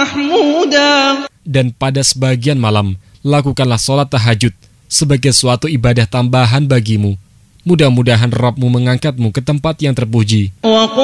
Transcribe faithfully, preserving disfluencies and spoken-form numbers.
محمودا. Dan pada sebagian malam, lakukanlah sholat tahajud sebagai suatu ibadah tambahan bagimu. Mudah-mudahan Rabb-mu mengangkatmu ke tempat yang terpuji.